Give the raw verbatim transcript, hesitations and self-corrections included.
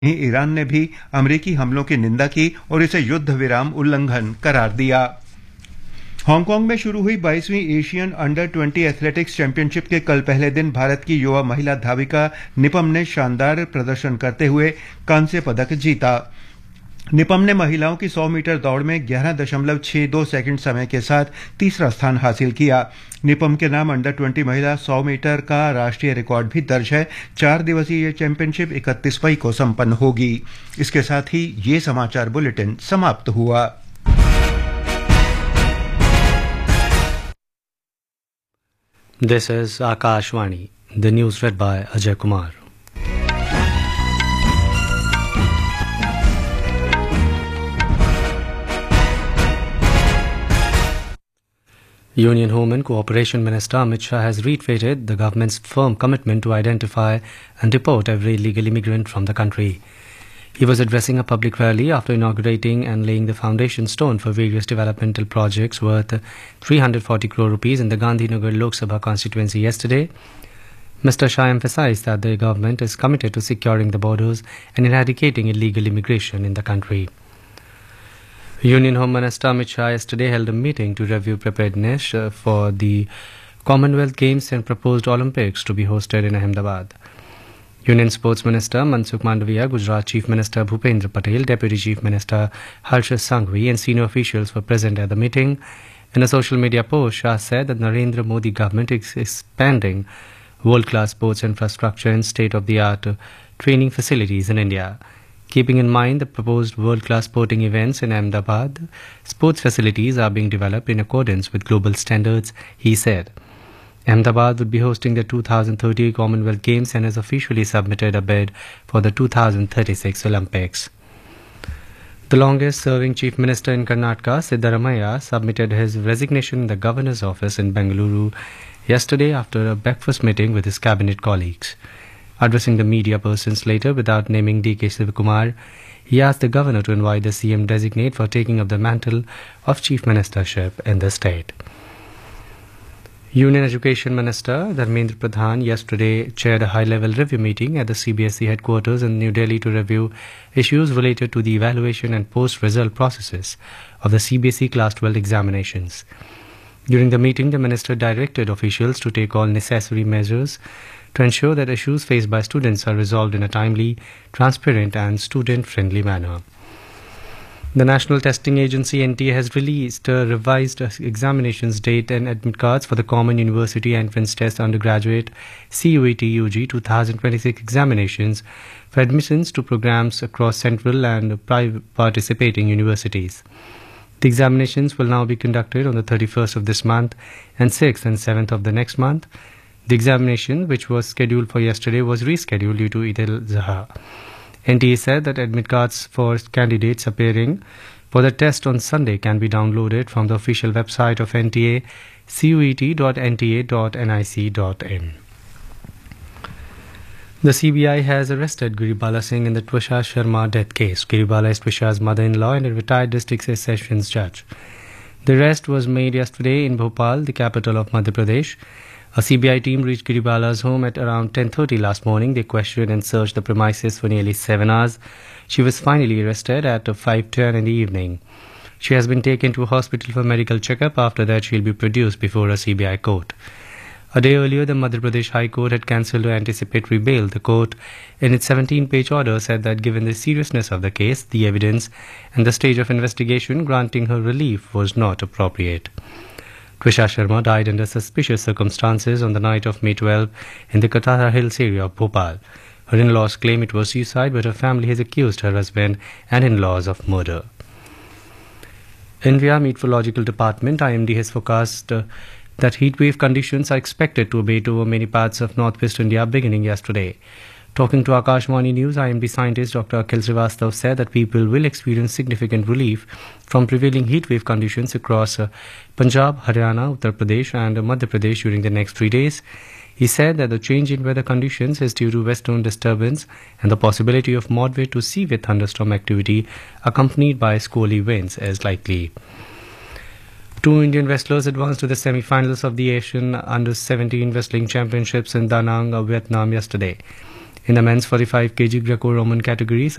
Iran ने भी अमेरिकी हमलों की निंदा की और इसे युद्ध विराम उल्लंघन करार दिया। हांगकांग में शुरू हुई बाईसवीं Asian under twenty athletics championship के कल पहले दिन भारत की युवा महिला धाविका निपम ने शानदार प्रदर्शन करते हुए कांस्य पदक जीता। निपम ने महिलाओं की सौ मीटर दौड़ में ग्यारह दशमलव छह दो सेकंड समय के साथ तीसरा स्थान हासिल किया। निपम के नाम अंडर ट्वेंटी महिला सौ मीटर का राष्ट्रीय रिकॉर्ड भी दर्ज है। चार दिवसीय ये चैंपियनशिप इकतीस मई को संपन्न होगी। इसके साथ ही ये समाचार बुलेटिन समाप्त हुआ। This is Akashvani. The news read by Ajay Kumar. Union Home and Cooperation Minister Amit Shah has reiterated the government's firm commitment to identify and deport every illegal immigrant from the country. He was addressing a public rally after inaugurating and laying the foundation stone for various developmental projects worth three hundred forty crore rupees in the Gandhinagar Lok Sabha constituency yesterday. Mister Shah emphasized that the government is committed to securing the borders and eradicating illegal immigration in the country. Union Home Minister Amit Shah yesterday held a meeting to review preparedness uh, for the Commonwealth Games and proposed Olympics to be hosted in Ahmedabad. Union Sports Minister Mansukh Mandaviya, Gujarat Chief Minister Bhupendra Patel, Deputy Chief Minister Harsha Sanghvi and senior officials were present at the meeting. In a social media post, Shah said that Narendra Modi government is expanding world-class sports infrastructure and state-of-the-art training facilities in India. Keeping in mind the proposed world-class sporting events in Ahmedabad, sports facilities are being developed in accordance with global standards, he said. Ahmedabad would be hosting the two thousand thirty Commonwealth Games and has officially submitted a bid for the two thousand thirty-six Olympics. The longest-serving Chief Minister in Karnataka, Siddaramaiah, submitted his resignation in the Governor's office in Bengaluru yesterday after a breakfast meeting with his cabinet colleagues. Addressing the media persons later without naming D K Shivakumar, he asked the Governor to invite the C M designate for taking up the mantle of Chief Ministership in the state. Union Education Minister Dharmendra Pradhan yesterday chaired a high-level review meeting at the C B S E headquarters in New Delhi to review issues related to the evaluation and post-result processes of the C B S E Class twelve examinations. During the meeting, the minister directed officials to take all necessary measures to ensure that issues faced by students are resolved in a timely, transparent and student-friendly manner. The National Testing Agency N T A has released a revised examinations date and admit cards for the Common University Entrance Test Undergraduate C U E T U G twenty twenty-six examinations for admissions to programs across central and private participating universities. The examinations will now be conducted on the thirty-first of this month and sixth and seventh of the next month. The examination, which was scheduled for yesterday, was rescheduled due to Eid al-Zuha. N T A said that admit cards for candidates appearing for the test on Sunday can be downloaded from the official website of N T A, cuet dot n t a dot n i c dot in. The C B I has arrested Giribala Singh in the Twisha Sharma death case. Giribala is Twisha's mother-in-law and a retired district sessions judge. The arrest was made yesterday in Bhopal, the capital of Madhya Pradesh. A C B I team reached Giribala's home at around ten thirty last morning. They questioned and searched the premises for nearly seven hours. She was finally arrested at five ten in the evening. She has been taken to a hospital for medical checkup. After that, she will be produced before a C B I court. A day earlier, the Madhya Pradesh High Court had cancelled her anticipatory bail. The court, in its seventeen-page order, said that given the seriousness of the case, the evidence, and the stage of investigation, granting her relief was not appropriate. Twisha Sharma died under suspicious circumstances on the night of May twelfth in the Katara Hills area of Bhopal. Her in-laws claim it was suicide, but her family has accused her husband and in-laws of murder. India Meteorological Department I M D has forecast uh, that heatwave conditions are expected to abate over many parts of northwest India beginning yesterday. Talking to Akashvani News, I M D scientist Doctor Akhil Srivastav said that people will experience significant relief from prevailing heatwave conditions across uh, Punjab, Haryana, Uttar Pradesh and uh, Madhya Pradesh during the next three days. He said that the change in weather conditions is due to western disturbance and the possibility of moderate to severe thunderstorm activity accompanied by squally winds is likely. Two Indian wrestlers advanced to the semi-finals of the Asian Under seventeen Wrestling Championships in Da Nang, Vietnam yesterday. In the men's forty-five kilograms Greco-Roman category,